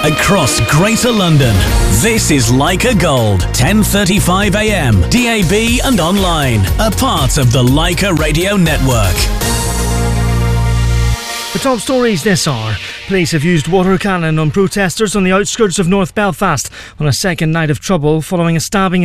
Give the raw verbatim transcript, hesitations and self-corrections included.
across Greater London. This is Leica Gold, ten thirty-five a m, D A B and online, a part of the Leica Radio Network. The top stories this hour. Police have used water cannon on protesters on the outskirts of North Belfast on a second night of trouble following a stabbing